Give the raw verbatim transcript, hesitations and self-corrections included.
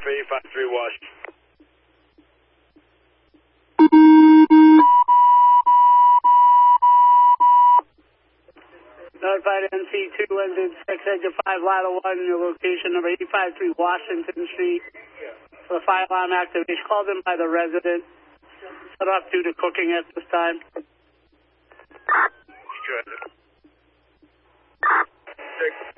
for eight five three Washington. Notified N C two, engine six, engine five, ladder one, your location number eight five three Washington Street. For the fire alarm activation, called in by the resident. Set off due to cooking at this time. Good. Six.